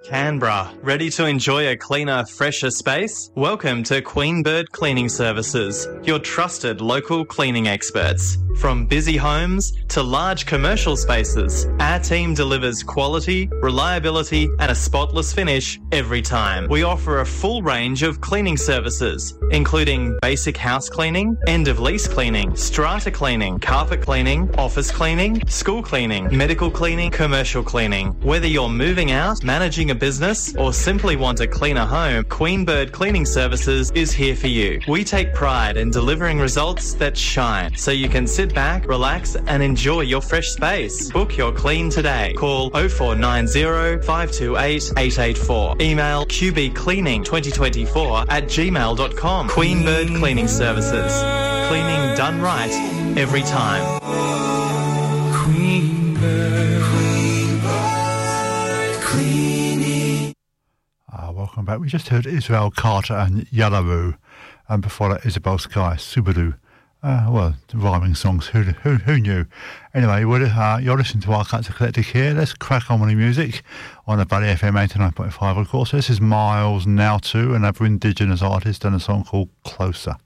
Canberra. Ready to enjoy a cleaner, fresher space? Welcome to Queen Bird Cleaning Services, your trusted local cleaning experts. From busy homes to large commercial spaces, our team delivers quality, reliability and a spotless finish every time. We offer a full range of cleaning services, including basic house cleaning, end-of-lease cleaning, strata cleaning, carpet cleaning, office cleaning, school cleaning, medical cleaning, commercial cleaning. Whether you're moving out, managing a business or simply want a cleaner home, Queen Bird Cleaning Services is here for you. We take pride in delivering results that shine so you can sit back, relax and enjoy your fresh space. Book your clean today. Call 0490 528 884. Email qbcleaning2024@gmail.com. Queen Bird Cleaning Services. Cleaning done right every time. Queen Bird Cleaning. Welcome back. We just heard Israel Carter and Yallaroo, and before that Isabel Sky, Subaru. Well, rhyming songs, who knew? Anyway, you're listening to our Culture Eclectic here. Let's crack on with the music on the Valley FM 89.5, of course. This is Miles Now Too, another Indigenous artist, and a song called Closer.